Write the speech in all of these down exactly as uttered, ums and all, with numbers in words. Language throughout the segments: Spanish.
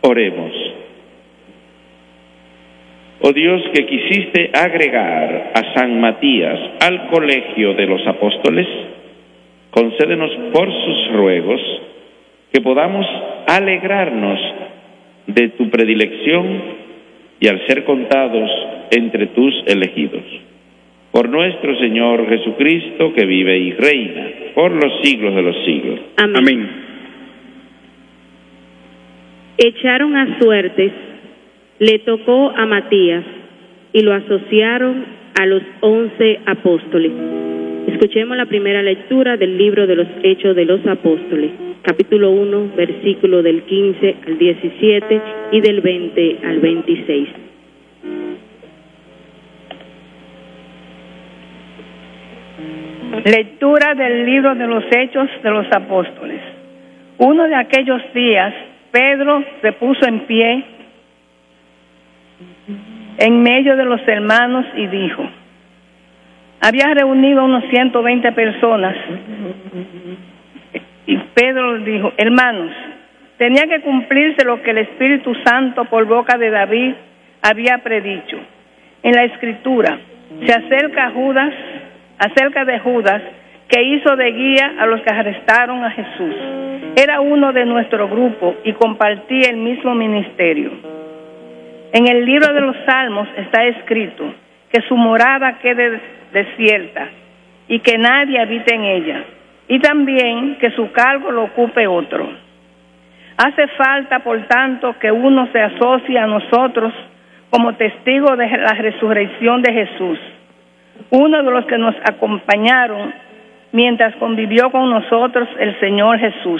Oremos. Oh Dios, que quisiste agregar a San Matías al colegio de los apóstoles, concédenos por sus ruegos que podamos alegrarnos de tu predilección y al ser contados entre tus elegidos. Por nuestro Señor Jesucristo, que vive y reina por los siglos de los siglos. Amén. Amén. Echaron a suertes, le tocó a Matías y lo asociaron a los once apóstoles. Escuchemos la primera lectura del libro de los Hechos de los Apóstoles, capítulo uno, versículo del quince al diecisiete y del veinte al veintiséis. Lectura del libro de los Hechos de los Apóstoles. Uno de aquellos días, Pedro se puso en pie en medio de los hermanos y dijo: había reunido a unos ciento veinte personas. Y Pedro dijo: hermanos, tenía que cumplirse lo que el Espíritu Santo por boca de David había predicho. En la Escritura se acerca a Judas, acerca de Judas, que hizo de guía a los que arrestaron a Jesús. Era uno de nuestro grupo y compartía el mismo ministerio. En el libro de los Salmos está escrito que su morada quede desierta y que nadie habite en ella, y también que su cargo lo ocupe otro. Hace falta, por tanto, que uno se asocie a nosotros como testigo de la resurrección de Jesús, uno de los que nos acompañaron mientras convivió con nosotros el Señor Jesús,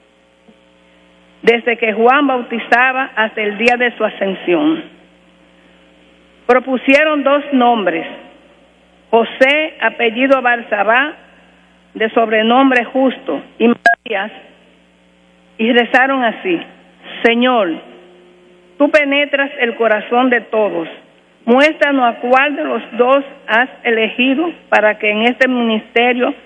desde que Juan bautizaba hasta el día de su ascensión. Propusieron dos nombres: José, apellido Barsabá, de sobrenombre Justo, y Matías, y rezaron así: Señor, tú penetras el corazón de todos, muéstranos a cuál de los dos has elegido para que en este ministerio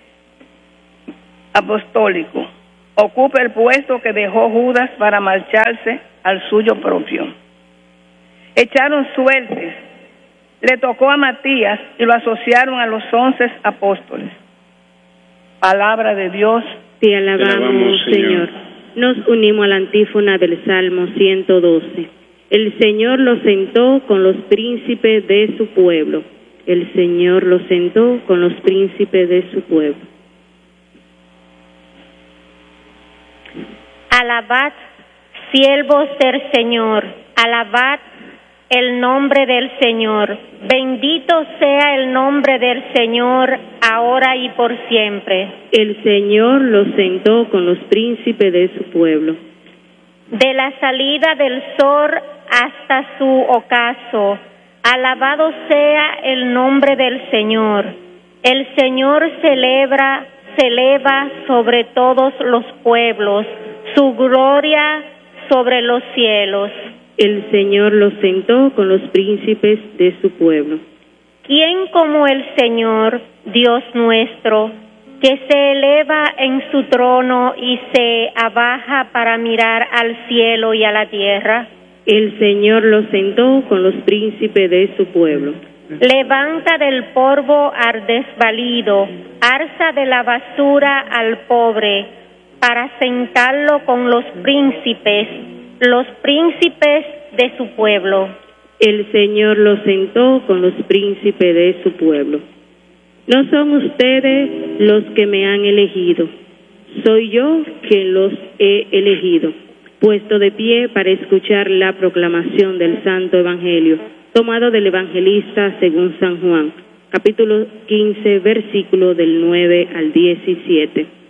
apostólico ocupe el puesto que dejó Judas para marcharse al suyo propio. Echaron suertes, le tocó a Matías y lo asociaron a los once apóstoles. Palabra de Dios. Te alabamos, Te alabamos Señor. Señor. Nos unimos a la antífona del Salmo ciento doce. El Señor lo sentó con los príncipes de su pueblo. El Señor lo sentó con los príncipes de su pueblo. Alabad, siervos del Señor, alabad el nombre del Señor. Bendito sea el nombre del Señor, ahora y por siempre. El Señor lo sentó con los príncipes de su pueblo. De la salida del sol hasta su ocaso, alabado sea el nombre del Señor. El Señor celebra, se eleva sobre todos los pueblos, su gloria sobre los cielos. El Señor lo sentó con los príncipes de su pueblo. ¿Quién como el Señor, Dios nuestro, que se eleva en su trono y se abaja para mirar al cielo y a la tierra? El Señor lo sentó con los príncipes de su pueblo. Levanta del polvo al desvalido, alza de la basura al pobre, para sentarlo con los príncipes, los príncipes de su pueblo. El Señor lo sentó con los príncipes de su pueblo. No son ustedes los que me han elegido, soy yo quien los he elegido, puesto de pie para escuchar la proclamación del Santo Evangelio, tomado del Evangelista según San Juan, capítulo quince, versículo del nueve al diecisiete.